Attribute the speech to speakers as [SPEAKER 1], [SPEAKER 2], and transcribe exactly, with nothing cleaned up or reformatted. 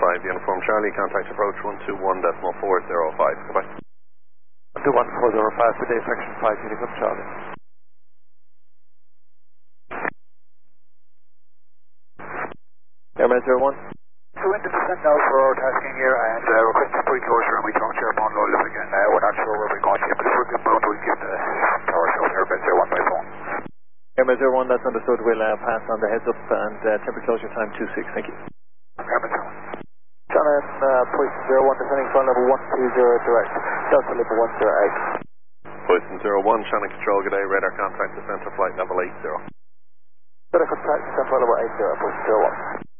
[SPEAKER 1] five, Uniform Charlie, contact approach one two one point four zero five. Goodbye.
[SPEAKER 2] one two one point four zero five, good day, fraction five, Uniform Charlie. Airman zero one.
[SPEAKER 3] So into descent now for our tasking here and uh, request pre-closure and we talk to your bond load up again. Uh, we're not sure where we're going yet, but if we're good bound, we'll give the tower show Airbus zero one by phone.
[SPEAKER 2] Airman zero one, that's understood. We'll uh, pass on the heads up and uh, temporary closure time two six, thank you.
[SPEAKER 3] Airman zero one.
[SPEAKER 2] Shannon, uh, position zero one, descending flight level one two zero direct, Delta level one zero eight.
[SPEAKER 1] Position zero one, Shannon Control, good day, radar contact descent to flight level eight zero.
[SPEAKER 2] Radar contact descent flight level eight zero, position zero one.